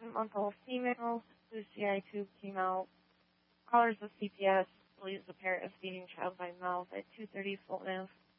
2-month-old female whose GI tube came out. Callers with CPS believes the parent is feeding child by mouth at 2:30 fullness.